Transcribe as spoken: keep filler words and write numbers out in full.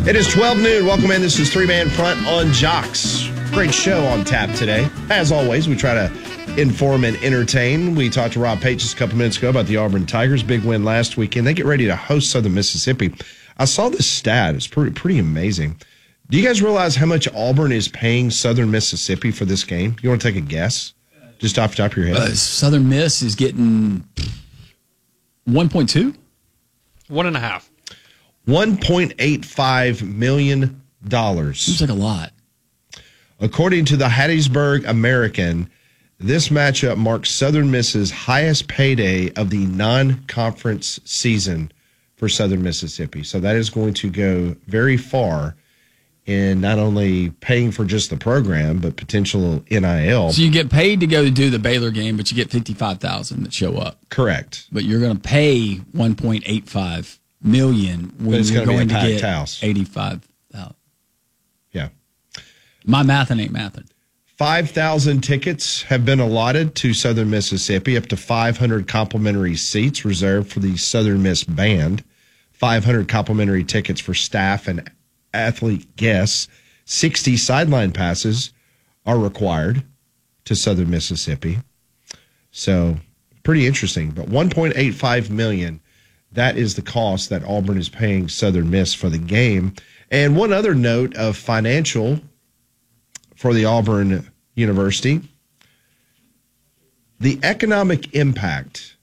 It is twelve noon. Welcome in. This is Three Man Front on Jocks. Great show on tap today. As always, we try to inform and entertain. We talked to Rob Pages a couple minutes ago about the Auburn Tigers. Big win last weekend. They get ready to host Southern Mississippi. I saw this stat. It's pretty, pretty amazing. Do you guys realize how much Auburn is paying Southern Mississippi for this game? You want to take a guess? Just off the top of your head. Uh, Southern Miss is getting one point two? One and a half. one point eight five million dollars. Seems like a lot. According to the Hattiesburg American, this matchup marks Southern Miss's highest payday of the non-conference season for Southern Mississippi. So that is going to go very far in not only paying for just the program, but potential N I L. So you get paid to go to do the Baylor game, but you get fifty-five thousand that show up. Correct. But you're going to pay one point eight five million when it's you're gonna going be a to packed get house. eighty-five thousand. Yeah. My mathin' ain't mathin'. five thousand tickets have been allotted to Southern Mississippi, up to five hundred complimentary seats reserved for the Southern Miss Band, five hundred complimentary tickets for staff and athlete guests. sixty sideline passes are required to Southern Mississippi. So pretty interesting. But one point eight five million dollars, that is the cost that Auburn is paying Southern Miss for the game. And one other note of financial for the Auburn University, the economic impact